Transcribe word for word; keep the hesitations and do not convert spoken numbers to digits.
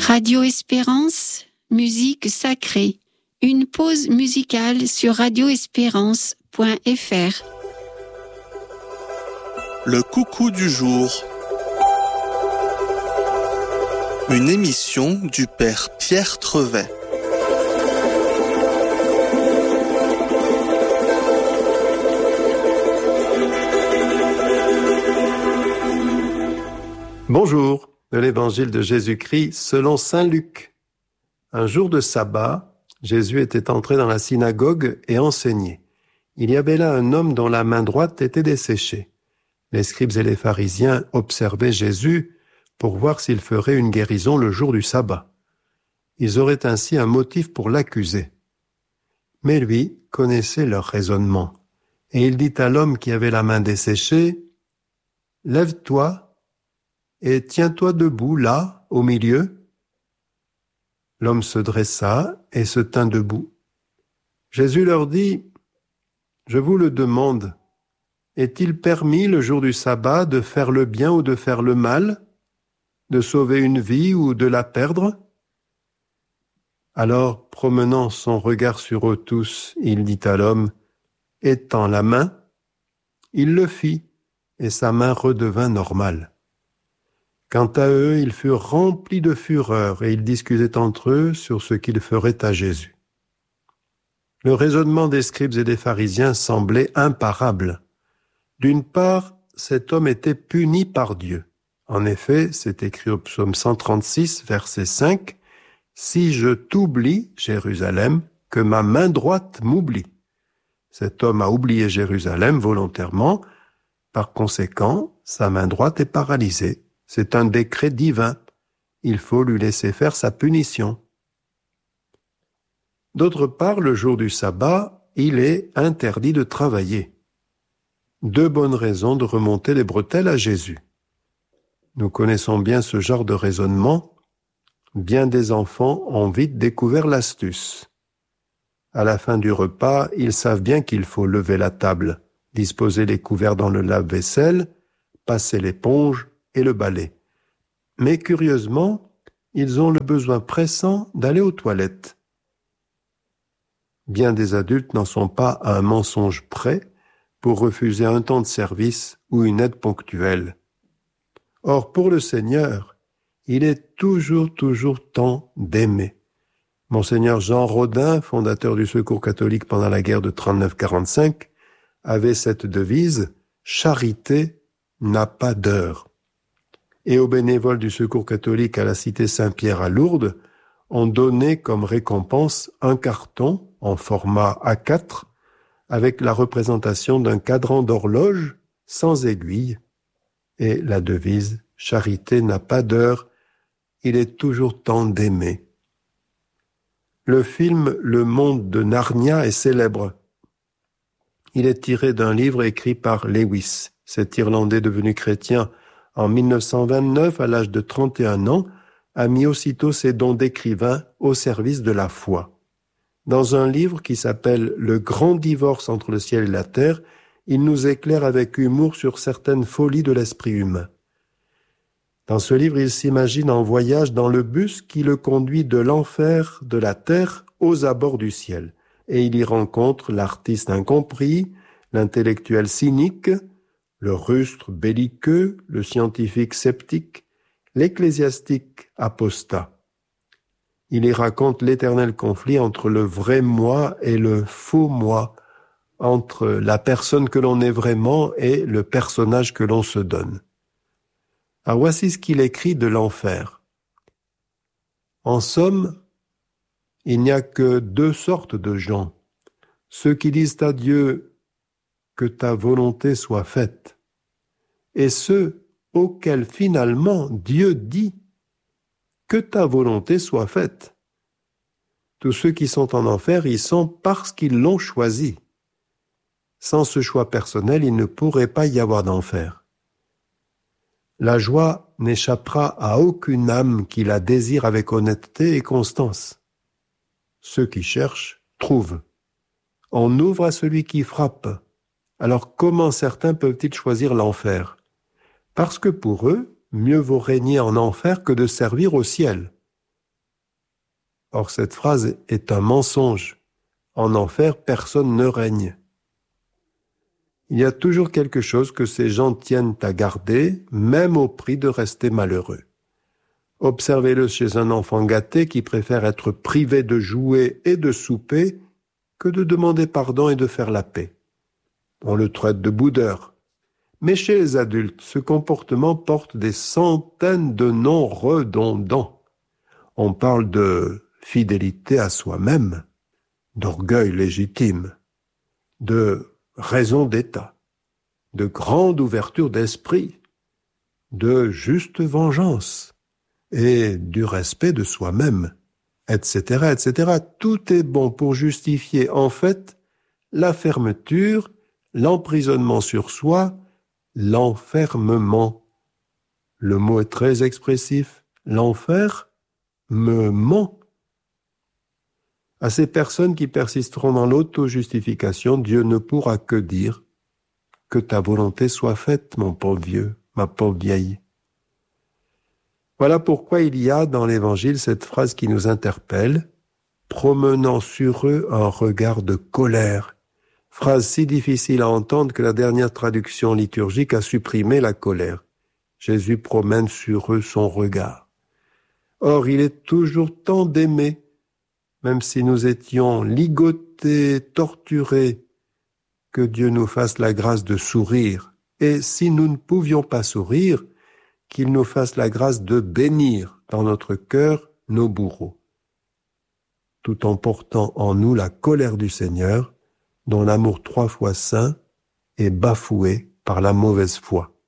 Radio Espérance, musique sacrée. Une pause musicale sur radio espérance point f r. Le coucou du jour. Une émission du Père Pierre Trevet. Bonjour, de l'Évangile de Jésus-Christ selon saint Luc. Un jour de sabbat, Jésus était entré dans la synagogue et enseignait. Il y avait là un homme dont la main droite était desséchée. Les scribes et les pharisiens observaient Jésus pour voir s'il ferait une guérison le jour du sabbat. Ils auraient ainsi un motif pour l'accuser. Mais lui connaissait leur raisonnement, et il dit à l'homme qui avait la main desséchée, « Lève-toi et tiens-toi debout là, au milieu. » L'homme se dressa et se tint debout. Jésus leur dit, « Je vous le demande, est-il permis le jour du sabbat de faire le bien ou de faire le mal, de sauver une vie ou de la perdre ?» Alors, promenant son regard sur eux tous, il dit à l'homme, « Étends la main. » Il le fit, et sa main redevint normale. Quant à eux, ils furent remplis de fureur et ils discutaient entre eux sur ce qu'ils feraient à Jésus. Le raisonnement des scribes et des pharisiens semblait imparable. D'une part, cet homme était puni par Dieu. En effet, c'est écrit au psaume cent trente-six, verset cinq, « Si je t'oublie, Jérusalem, que ma main droite m'oublie. » Cet homme a oublié Jérusalem volontairement. Par conséquent, sa main droite est paralysée. C'est un décret divin. Il faut lui laisser faire sa punition. D'autre part, le jour du sabbat, il est interdit de travailler. Deux bonnes raisons de remonter les bretelles à Jésus. Nous connaissons bien ce genre de raisonnement. Bien des enfants ont vite découvert l'astuce. À la fin du repas, ils savent bien qu'il faut lever la table, disposer les couverts dans le lave-vaisselle, passer l'éponge et le balai. Mais curieusement, ils ont le besoin pressant d'aller aux toilettes. Bien des adultes n'en sont pas à un mensonge près pour refuser un temps de service ou une aide ponctuelle. Or, pour le Seigneur, il est toujours, toujours temps d'aimer. Monseigneur Jean Rodin, fondateur du Secours catholique pendant la guerre de trente-neuf quarante-cinq, avait cette devise « Charité n'a pas d'heure ». Et aux bénévoles du Secours catholique à la cité Saint-Pierre à Lourdes, ont donné comme récompense un carton en format A quatre avec la représentation d'un cadran d'horloge sans aiguille et la devise « Charité n'a pas d'heure, il est toujours temps d'aimer ». Le film « Le monde de Narnia » est célèbre. Il est tiré d'un livre écrit par Lewis, cet Irlandais devenu chrétien en mille neuf cent vingt-neuf, à l'âge de trente et un ans, a mis aussitôt ses dons d'écrivain au service de la foi. Dans un livre qui s'appelle « Le grand divorce entre le ciel et la terre », il nous éclaire avec humour sur certaines folies de l'esprit humain. Dans ce livre, il s'imagine en voyage dans le bus qui le conduit de l'enfer de la terre aux abords du ciel. Et il y rencontre l'artiste incompris, l'intellectuel cynique, le rustre belliqueux, le scientifique sceptique, l'ecclésiastique apostat. Il y raconte l'éternel conflit entre le vrai moi et le faux moi, entre la personne que l'on est vraiment et le personnage que l'on se donne. Alors voici ce qu'il écrit de l'enfer. En somme, il n'y a que deux sortes de gens. Ceux qui disent à Dieu que ta volonté soit faite, et ceux auxquels finalement Dieu dit que ta volonté soit faite. Tous ceux qui sont en enfer y sont parce qu'ils l'ont choisi. Sans ce choix personnel, il ne pourrait pas y avoir d'enfer. La joie n'échappera à aucune âme qui la désire avec honnêteté et constance. Ceux qui cherchent trouvent. On ouvre à celui qui frappe. Alors comment certains peuvent-ils choisir l'enfer? Parce que pour eux, mieux vaut régner en enfer que de servir au ciel. Or, cette phrase est un mensonge. En enfer, personne ne règne. Il y a toujours quelque chose que ces gens tiennent à garder, même au prix de rester malheureux. Observez-le chez un enfant gâté qui préfère être privé de jouets et de souper que de demander pardon et de faire la paix. On le traite de boudeur. Mais chez les adultes, ce comportement porte des centaines de noms redondants. On parle de fidélité à soi-même, d'orgueil légitime, de raison d'État, de grande ouverture d'esprit, de juste vengeance et du respect de soi-même, et cetera, et cetera. Tout est bon pour justifier en fait la fermeture, l'emprisonnement sur soi, l'enfermement. Le mot est très expressif. L'enfer me ment. À ces personnes qui persisteront dans l'auto-justification, Dieu ne pourra que dire « Que ta volonté soit faite, mon pauvre vieux, ma pauvre vieille ». Voilà pourquoi il y a dans l'Évangile cette phrase qui nous interpelle, promenant sur eux un regard de colère. Phrase si difficile à entendre que la dernière traduction liturgique a supprimé la colère. Jésus promène sur eux son regard. Or, il est toujours temps d'aimer, même si nous étions ligotés, torturés, que Dieu nous fasse la grâce de sourire. Et si nous ne pouvions pas sourire, qu'il nous fasse la grâce de bénir dans notre cœur nos bourreaux, tout en portant en nous la colère du Seigneur, dont l'amour trois fois saint est bafoué par la mauvaise foi.